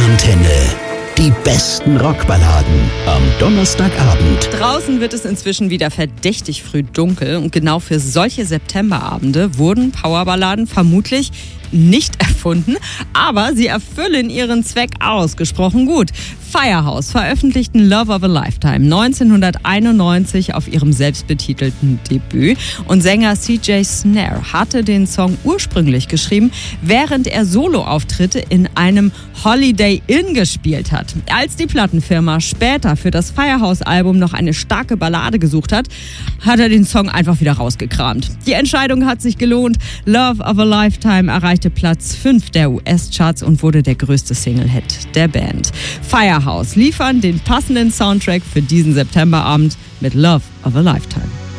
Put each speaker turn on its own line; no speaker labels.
Antenne. Die besten Rockballaden am Donnerstagabend.
Draußen wird es inzwischen wieder verdächtig früh dunkel und genau für solche Septemberabende wurden Powerballaden vermutlich nicht erfunden, aber sie erfüllen ihren Zweck ausgesprochen gut. Firehouse veröffentlichten Love of a Lifetime 1991 auf ihrem selbstbetitelten Debüt und Sänger CJ Snare hatte den Song ursprünglich geschrieben, während er Soloauftritte in einem Holiday Inn gespielt hat. Als die Plattenfirma später für das Firehouse-Album noch eine starke Ballade gesucht hat, hat er den Song einfach wieder rausgekramt. Die Entscheidung hat sich gelohnt. Love of a Lifetime erreichte Platz 5 der US-Charts und wurde der größte Single-Hit der Band. Firehouse liefern den passenden Soundtrack für diesen Septemberabend mit Love of a Lifetime.